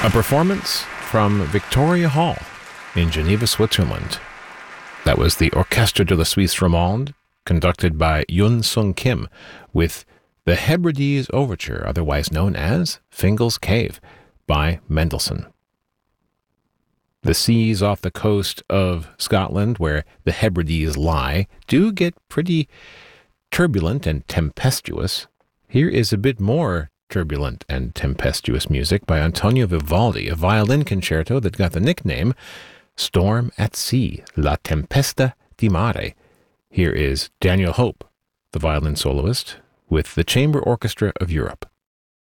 A performance from Victoria Hall in Geneva, Switzerland. That was the Orchestre de la Suisse Romande, conducted by Yun Sung Kim, with the Hebrides Overture, otherwise known as Fingal's Cave, by Mendelssohn. The seas off the coast of Scotland, where the Hebrides lie, do get pretty turbulent and tempestuous. Here is a bit more turbulent and tempestuous music by Antonio Vivaldi, a violin concerto that got the nickname Storm at Sea, La Tempesta di Mare. Here is Daniel Hope, the violin soloist, with the Chamber Orchestra of Europe.